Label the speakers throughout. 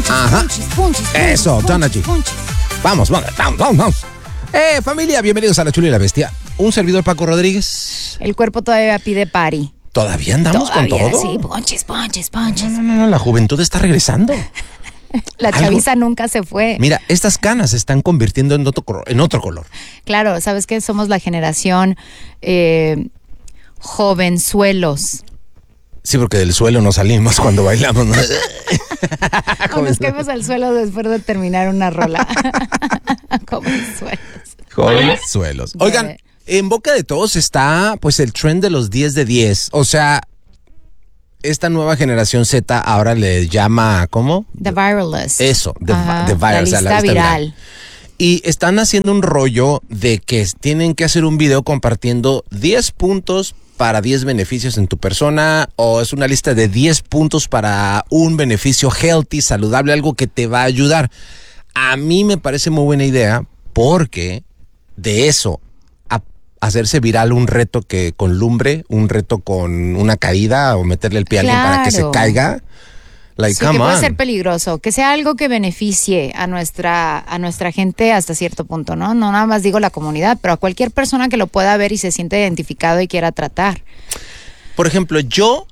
Speaker 1: Ajá. Eso, Donna G. Vamos. Familia, bienvenidos a La Chula y la Bestia. Un servidor, Paco Rodríguez.
Speaker 2: El cuerpo todavía pide party.
Speaker 1: ¿Todavía andamos con todo?
Speaker 2: Sí, ponches.
Speaker 1: No, la juventud está regresando.
Speaker 2: La chaviza nunca se fue.
Speaker 1: Mira, estas canas se están convirtiendo en otro color.
Speaker 2: Claro, ¿sabes qué? Somos la generación jovenzuelos.
Speaker 1: Sí, porque del suelo no salimos cuando bailamos, ¿no?
Speaker 2: O nos caemos al suelo después de terminar una rola.
Speaker 1: Jovenzuelos. Oigan, en boca de todos está pues el trend de los 10 de 10. O sea, esta nueva generación Z ahora le llama, ¿cómo?
Speaker 2: The Viral List.
Speaker 1: Eso, the viral,
Speaker 2: la lista viral.
Speaker 1: Y están haciendo un rollo de que tienen que hacer un video compartiendo 10 puntos para 10 beneficios en tu persona, o es una lista de 10 puntos para un beneficio healthy, saludable, algo que te va a ayudar. A mí me parece muy buena idea porque de eso a hacerse viral un reto que con lumbre, un reto con una caída o meterle el pie a alguien para que se caiga. Like,
Speaker 2: sí, que puede ser peligroso, que sea algo que beneficie a nuestra gente hasta cierto punto, ¿no? No nada más digo la comunidad, pero a cualquier persona que lo pueda ver y se siente identificado y quiera tratar.
Speaker 1: Por ejemplo, yo,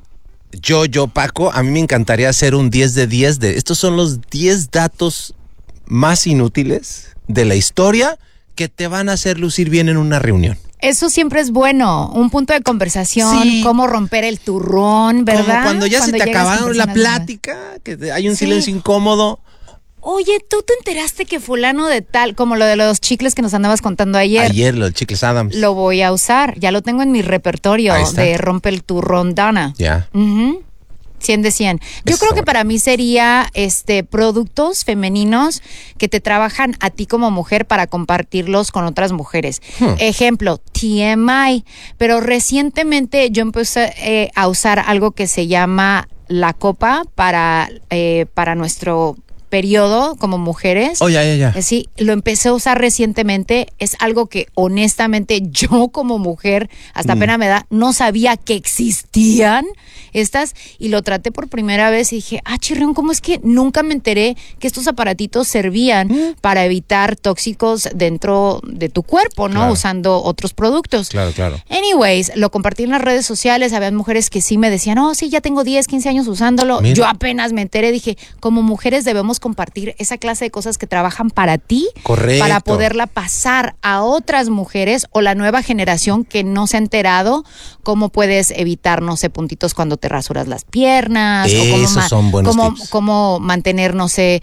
Speaker 1: Paco, a mí me encantaría hacer un 10 de 10 de... Estos son los 10 datos más inútiles de la historia que te van a hacer lucir bien en una reunión.
Speaker 2: Eso siempre es bueno, un punto de conversación, sí. Cómo romper el turrón, ¿verdad?
Speaker 1: Como cuando se te acabaron la plática, que hay un silencio incómodo.
Speaker 2: Oye, ¿tú te enteraste que fulano de tal, como lo de los chicles que nos andabas contando ayer?
Speaker 1: Ayer, los chicles Adams.
Speaker 2: Lo voy a usar, ya lo tengo en mi repertorio de rompe el turrón, Donna.
Speaker 1: Ya.
Speaker 2: 100 de 100. Yo creo que para mí sería productos femeninos que te trabajan a ti como mujer para compartirlos con otras mujeres. Ejemplo, TMI. Pero recientemente yo empecé a usar algo que se llama la copa para nuestro periodo como mujeres.
Speaker 1: Oh, ya.
Speaker 2: Sí, lo empecé a usar recientemente. Es algo que honestamente yo como mujer, hasta pena me da, no sabía que existían estas, y lo traté por primera vez y dije, chirrión, ¿cómo es que nunca me enteré que estos aparatitos servían para evitar tóxicos dentro de tu cuerpo, ¿no? Claro. Usando otros productos.
Speaker 1: Claro.
Speaker 2: Anyways, lo compartí en las redes sociales, habían mujeres que sí me decían, sí, ya tengo 10, 15 años usándolo. Mira. Yo apenas me enteré, dije, como mujeres debemos compartir esa clase de cosas que trabajan para ti.
Speaker 1: Correcto.
Speaker 2: Para poderla pasar a otras mujeres o la nueva generación que no se ha enterado cómo puedes evitar, no sé, puntitos cuando te rasuras las piernas.
Speaker 1: Esos son buenos tips.
Speaker 2: Cómo mantener, no sé,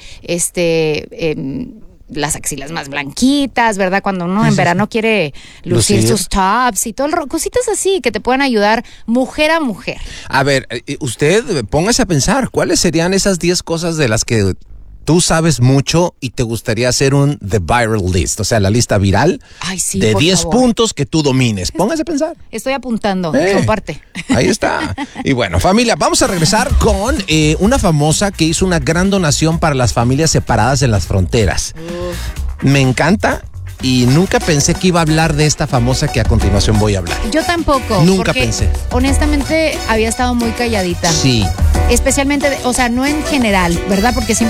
Speaker 2: las axilas más blanquitas, ¿verdad? Cuando uno en verano quiere lucir sus tops y todo, cositas así que te pueden ayudar mujer a mujer.
Speaker 1: A ver, usted póngase a pensar, ¿cuáles serían esas 10 cosas de las que tú sabes mucho y te gustaría hacer un The Viral List? O sea, la lista viral de 10 puntos que tú domines. Póngase a pensar.
Speaker 2: Estoy apuntando, comparte.
Speaker 1: Ahí está. Y bueno, familia, vamos a regresar con una famosa que hizo una gran donación para las familias separadas en las fronteras. Me encanta. Y nunca pensé que iba a hablar de esta famosa que a continuación voy a hablar.
Speaker 2: Yo tampoco.
Speaker 1: Nunca pensé.
Speaker 2: Honestamente, había estado muy calladita.
Speaker 1: Sí.
Speaker 2: Especialmente, no en general, ¿verdad? Porque siempre